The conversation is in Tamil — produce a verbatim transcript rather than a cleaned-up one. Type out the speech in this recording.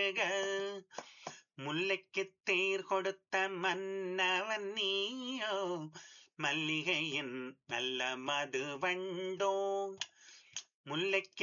பருக முல்லைக்குத் தேர் கொடுத்த மன்னவன் நீயோ மல்லிகையின் நல்ல மது வண்டோ முல்லைக்கு